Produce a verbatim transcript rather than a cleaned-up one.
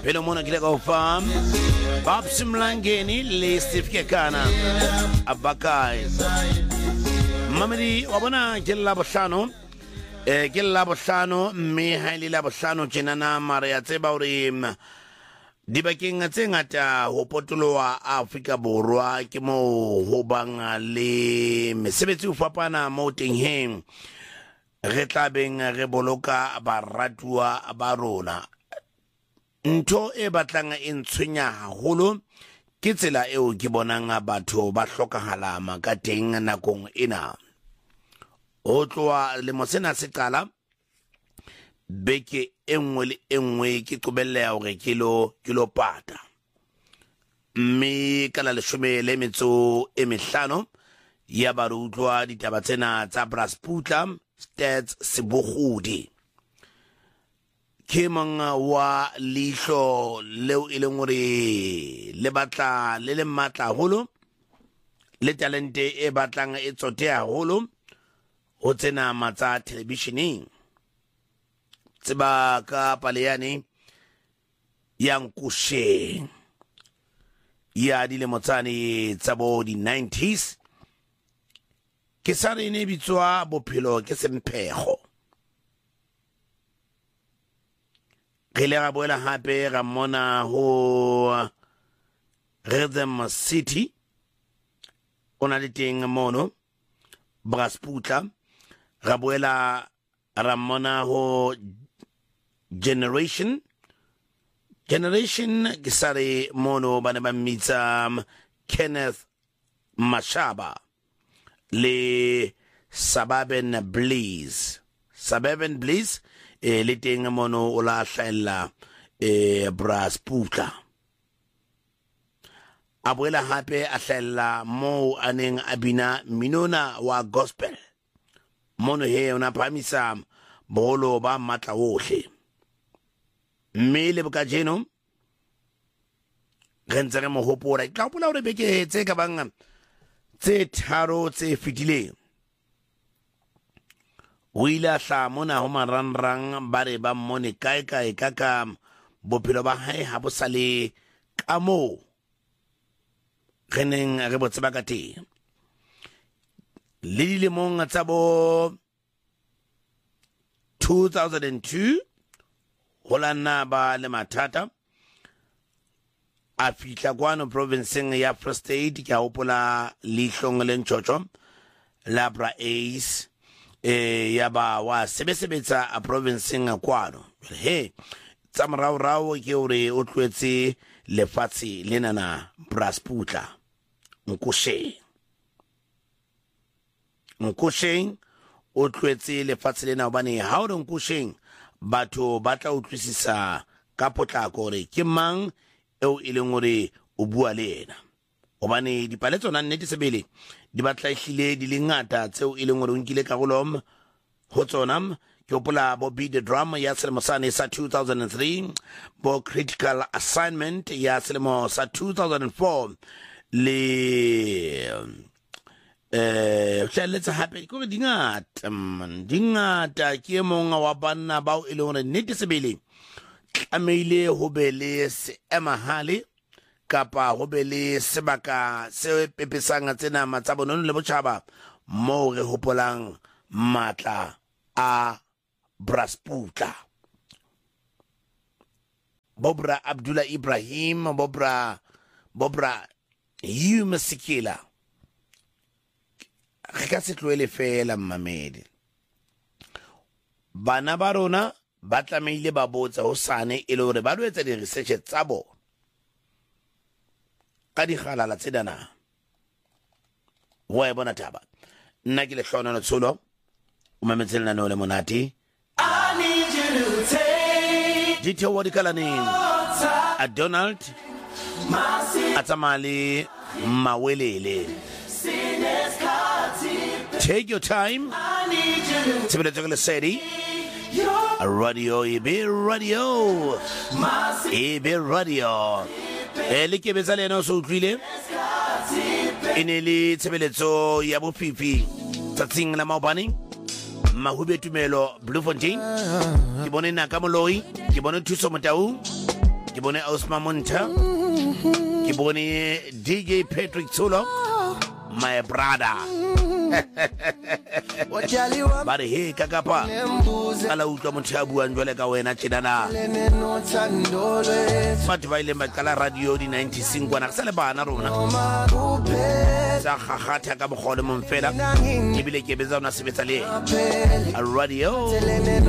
Pelo mona kile go farm Bob Simlangeni le Steve Kekana Abakai Mamadi wabona kila boshano eh kila boshano me haili la boshano chenana Maria tseba uri dibakeng tse ngata ho potolowa Afrika Borwa ke mo ho banga le mesebetsi ho fapana mo teng he re tlabeng re boloka baratua ba rona ntho e batlang e ntshwenya haholo ke tsela eo ke bonang batho ba hlokahala ka teng nakong ena o tloa le mosena se qala beke enngwe le enngwe ke qobelle hore kilo kilo pata mme kala le shome le metso e mehlano ya barutlwa ditaba tsena tsa Brasputla Stats Sebogodi ke manga wa lihlo leo e leng hore le batla le le matla holo le talente e batlang e tsotea holo ho tsena matsa televisioning tseba ka paleane yang kushe ya dile motsane tsa bo di nineties ke sare ne bitswa bophelo ke semphego re le ga boela hape ga mona ho Rhythm City ona le teng mono Brasputla ga boela ramona ho Generation Generation ke sare mono bana ba mitsa Kenneth Mashaba le Suburban Bliss Suburban Bliss e le teng mono o la hlella e Brasputla a boela hape a hlella mo aneng abina minona wa gospel mono he ona phamisa bolo ba matla ohle mme le boka jeno re ntse re mo hopora ka pula hore beke tse ka bang tse tharo tse fitile o ile hla mona ho marangrang ba re ba mmone kae kae ka ka bophelo ba hae ha bo sale ka mo re neng re botse ba ka teng le dilemong tsa bo two thousand two holana ba le mathata a fihla kwano provinceng ya Free State ke a hopola lihlong le ntshotso labra ace eh ya ba wa sebesebetsa a provinceng kwano he tsa morao rao ke ore o tlwetse lefatsi lenana Brasputla nkushe nkushe o tlwetse lefatsi lena hobane ha o re nkusheng batho ba tla utlwisisa ka potlako re ke mang eo e leng hore o bua le yena hobane dipaletso na nnete sebele di batla ehlile di le ngata tseo e leng hore o nkile karolom ho tsona ke hopola bo Beat the Drum ya selemo sane sa two thousand three bo Critical Assignment ya selemo sa two thousand four le eh let's happy ko dingata man dingata ke monga wa banna ba e le hore nnete sebele tlameile ho be le se emahale kapa ho be le sebaka se pepesang tsena matsa bonono le botjhaba mo re hopolang matla a Brasputla Bobra Abdullah Ibrahim Bobra Bobra Yuma Sikila re ka se tloele fela mmamedi bana ba rona ba tlameile ba botsa ho sane e le hore ba lo etsa di research tsa bona ka di halala tse dana wa e bona taba nna ke le hlona no tsolo o mametselana no le monati I need you to take Dito what the color name a Donald Atamali Mawelele take your time Tibetokele City a radio E B radio E B radio Elike bezale no so utlwile ineli tsebeletso ya bofifi tsatsing la maobane mahube tumelo Blue Fontaine ke bone na ka moloi ke bone thuso motau ke bone Osman Monta, ke bone D J Patrick Tsulo, my brother. But hey kakapa ala utwa motho a buang jwale ka wena tshedana batho ba ile makala radio di ninety-six kwana sa le bana rona sa khagatha ka bogole mo mfela ke bile ke betsa ona sebetsa le radio